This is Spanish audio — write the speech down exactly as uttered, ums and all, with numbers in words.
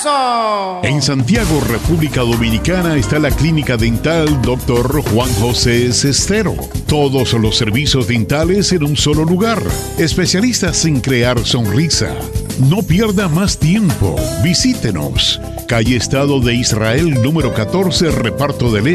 eso! En Santiago, República Dominicana, está la clínica dental doctor Juan José Cestero. Todos los servicios dentales en un solo lugar. Especialistas en crear sonrisa. No pierda más tiempo. Visítenos. Calle Estado de Israel, número catorce, Reparto del Este.